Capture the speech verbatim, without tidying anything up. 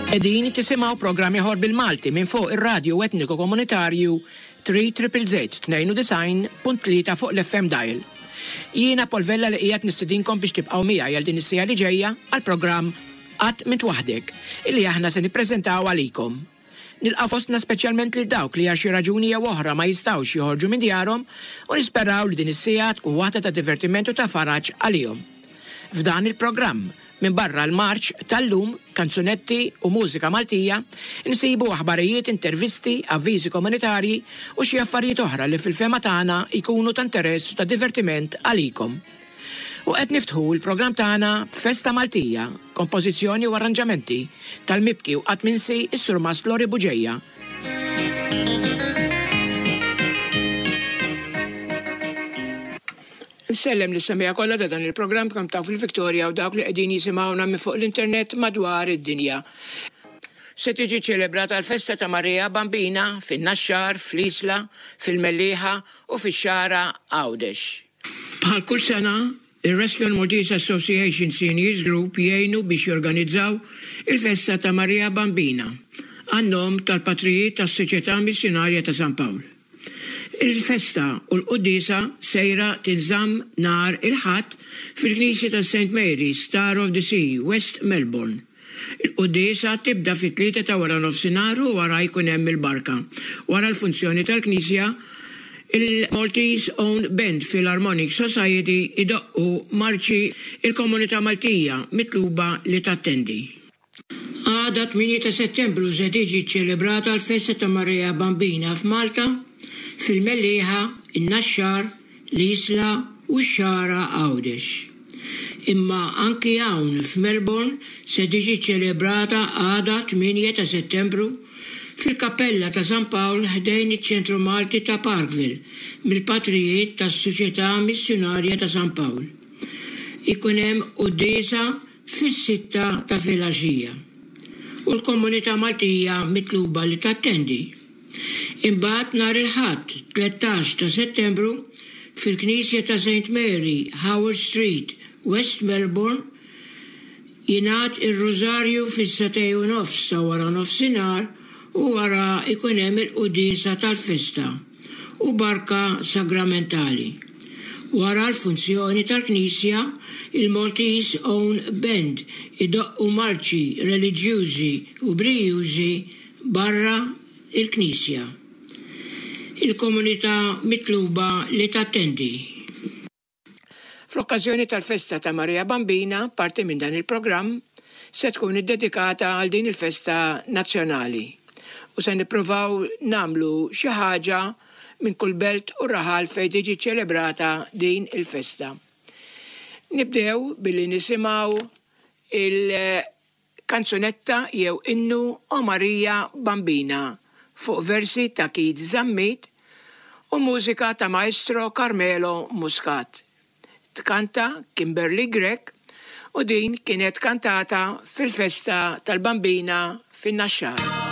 Edin tisimaw programmi ħor bil-Malti minn fuq ir-Radio Etniku Komunitarju three Z Z Z tnejn u design punt tlieta fuq l-F M dial. Jiena Polvella li qiegħed nistidinkom biex tibqgħu miegħi għal din is-sija li ġejja għall-programm Qatt Mint Waħdek illi aħna se nippreżentaw għalikom. Nilqa' fostna speċjalment lil dawk li għal xi raġuni jew oħra ma jistgħux joħorġu minn djarhom u nisperaw li din is-sija tkun waħda ta' divertiment u ta' faraġġ għalihom. F'dan il-programm minn barra l-marċ tal-lum, kanzunetti u mużika Maltija, insibu aħbarijiet, intervisti, avviżi komunitarji u xi affarijiet oħra li fil-fema tagħna jkunu ta' interess u ta' divertiment għalikom. U qed niftħu l-programm tagħna b'Festa Maltija, kompożizzjoni u arranġamenti tal-Mibki u qatt minsi is-Sur Lori Buġejja. Nsellem li semmija kollha ta' dan il-programm kemm taw fil-Viktorja u dawk li qegħdin jisimgħuna minn fuq l-internet madwar id-dinja. Se tiġi ċelebrata l-Festa ta' Marija Bambina fin-Naxxar, fl-Isla, fil-Mellieħa u fix-Xara Għawdex. Bħal kull sena, ir-Rescue Maltese Association Seniors Group jgħinu biex jorganizzaw il-Festa ta' Marija Bambina għan-nom tal-Patrijiet tas-Soċjetà Missjonarja ta' San Pawl. Il-festa u l-Qudiesa sejra tinżamm nhar il-Ħadd fil-Knisja ta' Saint Mary, Star of the Sea, West Melbourne. Il-Qudiesa tibda fit-tlieta ta' wara nofsinhar u wara jkun hemm il-barka. Wara l-funzjoni tal-Knisja, il-Maltese Owned Band Philharmonic Society idoqqu marċi il-Komunità Maltija mitluba li tattendi. Għada tminja ta' Settembru se tiġi ċċelebrata l-Festa ta' Marija Bambina f'Malta, fil-Mellieħa, in-Naxxar, l-Isla u x-Xara Għawdex. Imma anki hawn f'Melbourne se tiġi ċċelebrata għada tminja ta' Settembru fil-Kappella ta' San Pawl ħdejn iċ-Ċentru Malti ta' Parkville mill-Patrijiet tas-Soċjetà Missjonarja ta' San Pawl. Ikun hemm qudiesa fis-sitta ta' filgħaxija u l-Komunità Maltija mitluba li tattendi. Imbagħad nhar il-Ħadd tlettax ta' Settembru fil-Knisja ta' Saint Mary, Howard Street, West Melbourne, jingħad ir-Rożarju fis-satej u nofs ta' wara nofsinhar u wara ikun hemm il-qudiesa tal-festa u barka sagramentali. Wara l-funzjoni tal-Knisja, il-Maltese Owned Band idoqqu marċi reliġjużi u brijużi barra il-Knisja. Il-komunità mitluba li tattendi. Fl-okkażjoni tal-Festa ta' Marija Bambina, parti minn dan il-programm, se tkun iddedikata għal din il-festa nazzjonali u se nippruvaw namlu xi ħaġa minn kull belt u raħal fejn tiġi ċelebrata din il-festa. Nibdew billi nisimgħu il-kanzunetta jew innu O Marija Bambina fuq versi ta' Kid Zammit u mużika ta' Maestro Carmelo Muscat. Tkanta Kimberly Grek u din kienet kantata fil-Festa tal-Bambina fin-Naxxar.